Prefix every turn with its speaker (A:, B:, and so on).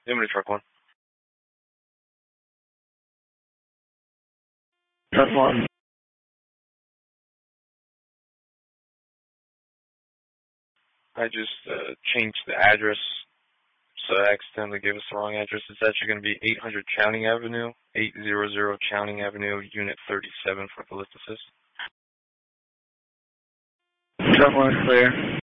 A: Unity truck 1.
B: Truck 1.
A: I just changed the address, so I accidentally gave us the wrong address. It's actually going to be 800 Chowning Avenue, 800 Chowning Avenue, Unit 37 for Ballisticis.
B: Truck 1 is clear.